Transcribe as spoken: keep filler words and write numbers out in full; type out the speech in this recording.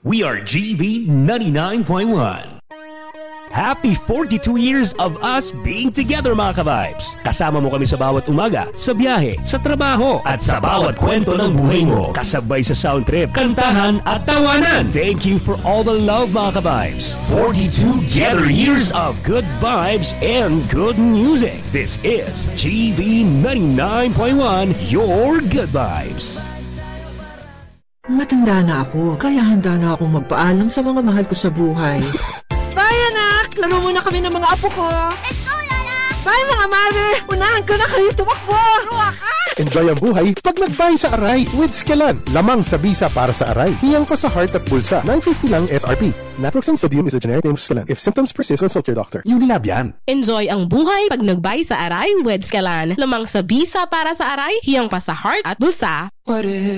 We are G V ninety-nine point one. Happy forty-two years of us being together, mga ka-vibes. Kasama mo kami sa bawat umaga, sa biyahe, sa trabaho, at sa bawat kwento ng buhay mo. Kasabay sa sound trip, kantahan at tawanan. Thank you for all the love, mga ka-vibes. forty-two together years of good vibes and good music. This is G V ninety-nine point one, your good vibes. Matanda na ako, kaya handa na akong magpaalam sa mga mahal ko sa buhay. Bye, anak! Laro muna kami ng mga apo ko. Let's go, Lola! Bye, mga mother! Unahan ka na kayo tumakbo! Ruwa ka! Enjoy ang buhay pag nag-buy sa Aray with Skelan. Lamang sa bisa para sa Aray. Hiyang pa sa heart at bulsa. nine fifty lang S R P. Naproxen sodium is a generic name of Skelan. If symptoms persist, consult your doctor. Unilab yan. Enjoy ang buhay pag nag-buy sa Aray with Skelan. Lamang sa bisa para sa Aray, hiyang pa sa heart at bulsa. What if